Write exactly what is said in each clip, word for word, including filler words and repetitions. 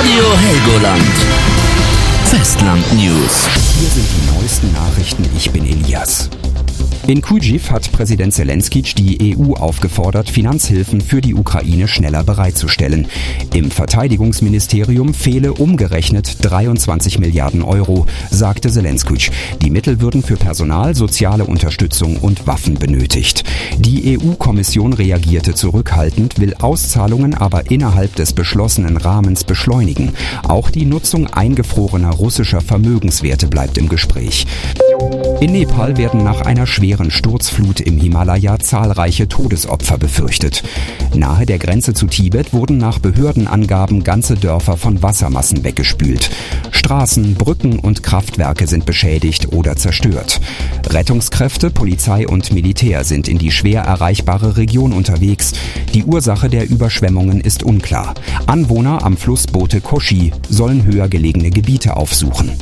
Radio Helgoland. Festland News. Hier sind die neuesten Nachrichten. Ich bin Elias. In Kyiv hat Präsident Zelenskyj die E U aufgefordert, Finanzhilfen für die Ukraine schneller bereitzustellen. Im Verteidigungsministerium fehle umgerechnet dreiundzwanzig Milliarden Euro, sagte Zelenskyj. Die Mittel würden für Personal, soziale Unterstützung und Waffen benötigt. Die E U-Kommission reagierte zurückhaltend, will Auszahlungen aber innerhalb des beschlossenen Rahmens beschleunigen. Auch die Nutzung eingefrorener russischer Vermögenswerte bleibt im Gespräch. In Nepal werden nach einer schweren Sturzflut im Himalaya zahlreiche Todesopfer befürchtet. Nahe der Grenze zu Tibet wurden nach Behördenangaben ganze Dörfer von Wassermassen weggespült. Straßen, Brücken und Kraftwerke sind beschädigt oder zerstört. Rettungskräfte, Polizei und Militär sind in die schwer erreichbare Region unterwegs. Die Ursache der Überschwemmungen ist unklar. Anwohner am Fluss Bote Koshi sollen höher gelegene Gebiete aufsuchen.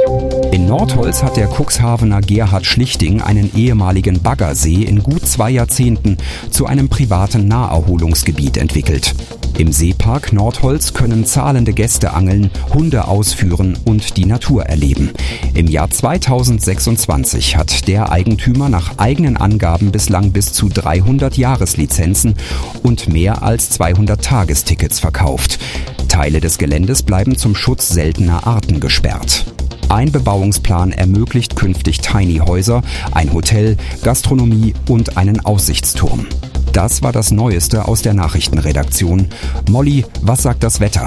In Nordholz hat der Cuxhavener Gerhard Schlichting einen ehemaligen Baggersee in gut zwei Jahrzehnten zu einem privaten Naherholungsgebiet entwickelt. Im Seepark Nordholz können zahlende Gäste angeln, Hunde ausführen und die Natur erleben. Im Jahr zweitausendsechsundzwanzig hat der Eigentümer nach eigenen Angaben bislang bis zu dreihundert Jahreslizenzen und mehr als zweihundert Tagestickets verkauft. Teile des Geländes bleiben zum Schutz seltener Arten gesperrt. Ein Bebauungsplan ermöglicht künftig Tiny-Häuser, ein Hotel, Gastronomie und einen Aussichtsturm. Das war das Neueste aus der Nachrichtenredaktion. Molly, was sagt das Wetter?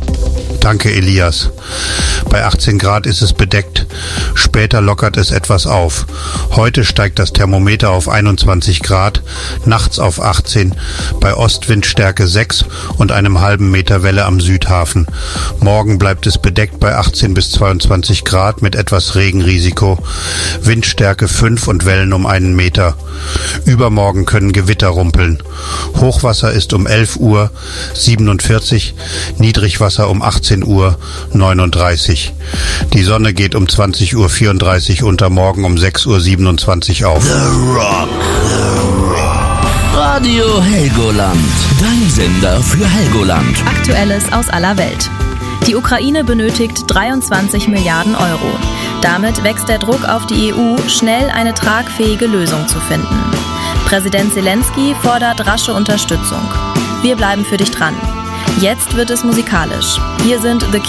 Danke, Elias. Bei achtzehn Grad ist es bedeckt. Später lockert es etwas auf. Heute steigt das Thermometer auf einundzwanzig Grad, nachts auf achtzehn, bei Ostwindstärke sechs und einem halben Meter Welle am Südhafen. Morgen bleibt es bedeckt bei achtzehn bis zweiundzwanzig Grad mit etwas Regenrisiko. Windstärke fünf und Wellen um einen Meter. Übermorgen können Gewitter rumpeln. Hochwasser ist um elf Uhr siebenundvierzig, Niedrigwasser um achtzehn Uhr neununddreißig. Die Sonne geht um zwanzig Uhr vierunddreißig unter, morgen um sechs Uhr siebenundzwanzig auf. The Rock. The Rock. Radio Helgoland. Dein Sender für Helgoland. Aktuelles aus aller Welt. Die Ukraine benötigt dreiundzwanzig Milliarden Euro. Damit wächst der Druck auf die E U, schnell eine tragfähige Lösung zu finden. Präsident Zelenskyj fordert rasche Unterstützung. Wir bleiben für dich dran. Jetzt wird es musikalisch. Hier sind The